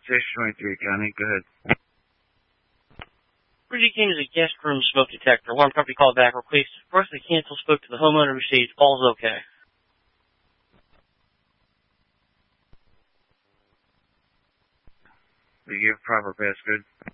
623, County, go ahead. Bridget came to the guest room smoke detector. Alarm company called back, requested to cancel, spoke to the homeowner, received, all's okay. We give proper passcode.